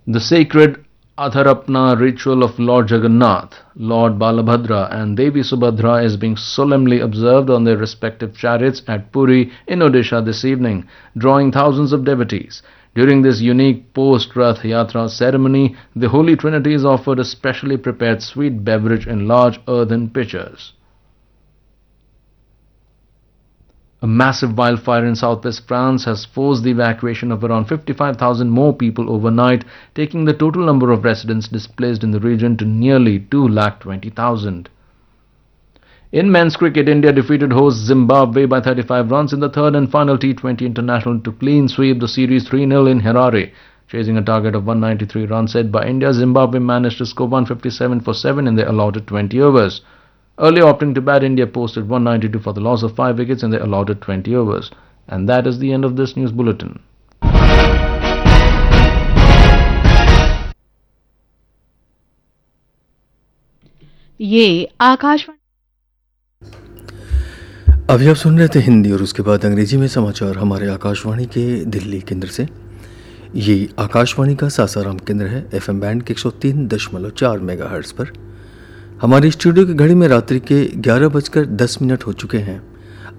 The sacred Atharapna ritual of Lord Jagannath, Lord Balabhadra, and Devi Subhadra is being solemnly observed on their respective chariots at Puri in Odisha this evening, drawing thousands of devotees. During this unique post-Rath Yatra ceremony, the Holy Trinity is offered a specially prepared sweet beverage in large earthen pitchers. A massive wildfire in southwest France has forced the evacuation of around 55,000 more people overnight, taking the total number of residents displaced in the region to nearly 220,000. In men's cricket, India defeated host Zimbabwe by 35 runs in the third and final T20 international to clean sweep the series 3-0 in Harare. Chasing a target of 193 runs set by India, Zimbabwe managed to score 157 for 7 in their allotted 20 overs. Early opting to bat, India posted 192 for the loss of 5 wickets in their allotted 20 overs. And that is the end of this news bulletin. ये आकाशवाणी। अभी आप सुन रहे थे हिंदी और उसके बाद अंग्रेजी में समाचार हमारे आकाशवाणी के दिल्ली केंद्र से। ये आकाशवाणी का सासाराम केंद्र है, एफएम बैंड के 103.4 मेगाहर्ट्ज़ पर। हमारी स्टूडियो की घड़ी में रात्रि के 11:10 हो चुके हैं।